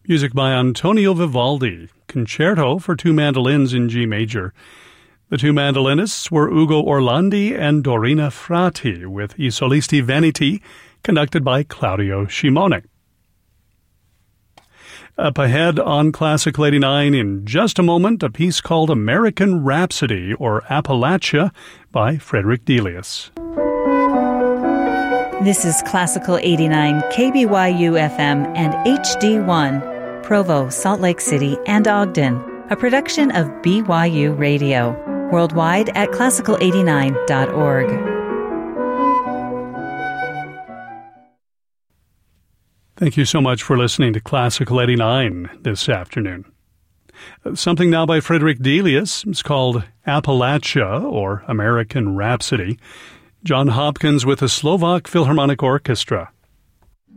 Music by Antonio Vivaldi, Concerto for two mandolins in G major. The two mandolinists were Ugo Orlandi and Dorina Frati, with I Solisti Veneti, conducted by Claudio Scimone. Up ahead on Classical 89 in just a moment, a piece called American Rhapsody, or Appalachia, by Frederick Delius. This is Classical 89, KBYU-FM and HD1, Provo, Salt Lake City, and Ogden, a production of BYU Radio, worldwide at classical89.org. Thank you so much for listening to Classical 89 this afternoon. Something now by Frederick Delius. It's called Appalachia, or American Rhapsody. John Hopkins with the Slovak Philharmonic Orchestra.